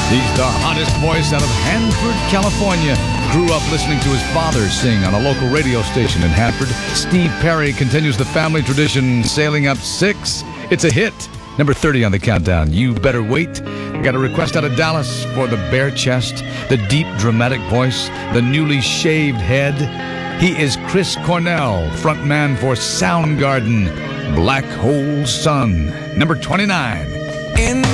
He's the hottest voice out of Hanford, California. Grew up listening to his father sing on a local radio station in Hanford. Steve Perry continues the family tradition, sailing up 6. It's a hit. Number 30 on the countdown. You Better Wait. I got a request out of Dallas for the bare chest, the deep, dramatic voice, the newly shaved head. He is Chris Cornell, frontman for Soundgarden. Black Hole Sun. Number 29. In